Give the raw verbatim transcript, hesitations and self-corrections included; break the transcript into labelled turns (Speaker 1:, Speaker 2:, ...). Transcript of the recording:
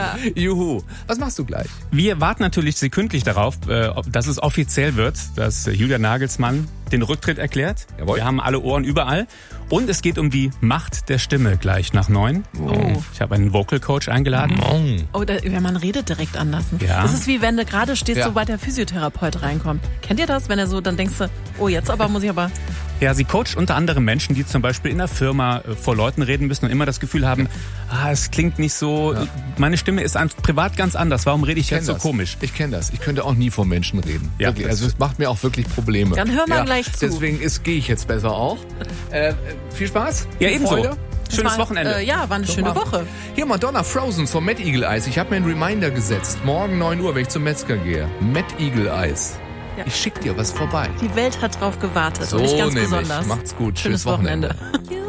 Speaker 1: Juhu. Was machst du gleich?
Speaker 2: Wir warten natürlich sekündlich darauf, dass es offiziell wird, dass Julian Nagelsmann den Rücktritt erklärt.
Speaker 1: Jawohl.
Speaker 2: Wir haben alle Ohren überall. Und es geht um die Macht der Stimme gleich nach neun.
Speaker 3: Oh.
Speaker 2: Ich habe einen Vocal Coach eingeladen.
Speaker 3: Oh, da, ja, man redet direkt anders.
Speaker 2: Ja.
Speaker 3: Das ist wie wenn du gerade stehst,
Speaker 1: Ja.
Speaker 3: sobald der Physiotherapeut reinkommt. Kennt ihr das? Wenn er so, dann denkst du, oh, jetzt aber muss ich aber...
Speaker 2: Ja, sie coacht unter anderem Menschen, die zum Beispiel in der Firma äh, vor Leuten reden müssen und immer das Gefühl haben, ah, es klingt nicht so,
Speaker 1: Ja.
Speaker 2: meine Stimme ist an, privat ganz anders, warum rede ich,
Speaker 1: kenn
Speaker 2: jetzt so
Speaker 1: das.
Speaker 2: komisch?
Speaker 1: Ich kenne das. Ich könnte auch nie vor Menschen reden.
Speaker 2: Ja,
Speaker 1: Wirklich.
Speaker 2: das-
Speaker 1: Also es macht mir auch wirklich Probleme.
Speaker 3: Dann hör mal
Speaker 1: ja,
Speaker 3: gleich zu.
Speaker 1: Deswegen gehe ich jetzt besser auch. Äh, äh, viel Spaß.
Speaker 2: Ja,
Speaker 1: viel
Speaker 2: ebenso.
Speaker 1: Freude.
Speaker 2: Schönes
Speaker 3: war,
Speaker 2: Wochenende.
Speaker 3: Äh, ja, war eine schöne
Speaker 1: mal.
Speaker 3: Woche.
Speaker 1: Hier Madonna Frozen vom Mad Eagle Eis. Ich habe mir einen Reminder gesetzt. Morgen neun Uhr, wenn ich zum Metzger gehe. Mad Eagle Eis.
Speaker 3: Ja.
Speaker 1: Ich schick dir was vorbei.
Speaker 3: Die Welt hat drauf gewartet
Speaker 1: So
Speaker 3: und nicht ganz
Speaker 1: nämlich.
Speaker 3: besonders.
Speaker 1: Macht's gut.
Speaker 3: Schönes
Speaker 1: Schönes Wochenende.
Speaker 3: Wochenende.